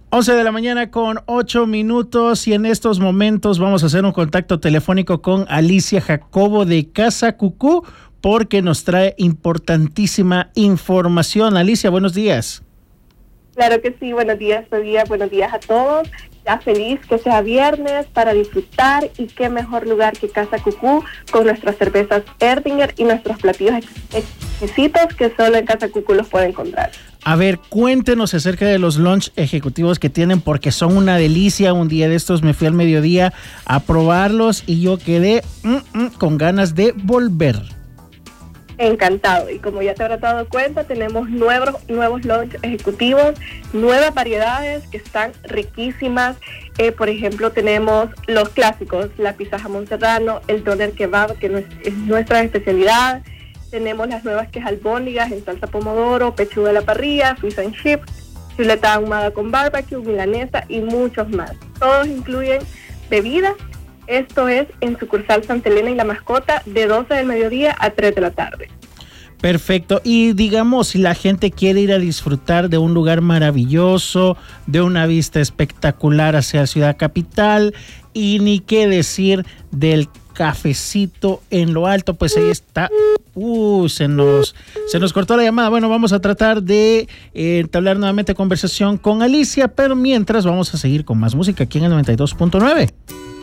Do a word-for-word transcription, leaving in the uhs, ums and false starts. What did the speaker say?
once de la mañana con ocho minutos y en estos momentos vamos a hacer un contacto telefónico con Alicia Jacobo de Casa Cucú porque nos trae importantísima información. Alicia, buenos días. Claro que sí, buenos días, Fabián, buenos días a todos. Ya feliz que sea viernes para disfrutar y qué mejor lugar que Casa Cucú con nuestras cervezas Erdinger y nuestros platillos exquisitos que solo en Casa Cucú los puede encontrar. A ver, cuéntenos acerca de los lunch ejecutivos que tienen porque son una delicia. Un día de estos me fui al mediodía a probarlos y yo quedé mm, mm, con ganas de volver. Encantado, y como ya te habrás dado cuenta, tenemos nuevos, nuevos lunch ejecutivos, nuevas variedades que están riquísimas. Eh, por ejemplo, tenemos los clásicos, la pizza jamón serrano, el doner kebab, que no es, es nuestra especialidad. Tenemos las nuevas que es albóndigas en salsa pomodoro, pechuga a la parrilla, fish and chips, chuleta ahumada con barbecue, milanesa y muchos más. Todos incluyen bebidas. Esto es en sucursal Santa Elena y La Mascota de doce del mediodía a tres de la tarde. Perfecto. Y digamos, si la gente quiere ir a disfrutar de un lugar maravilloso, de una vista espectacular hacia Ciudad Capital y ni qué decir del cafecito en lo alto, pues ahí está. Uh, se nos, se nos cortó la llamada. Bueno, vamos a tratar de eh, entablar nuevamente conversación con Alicia, pero mientras vamos a seguir con más música aquí en el noventa y dos punto nueve.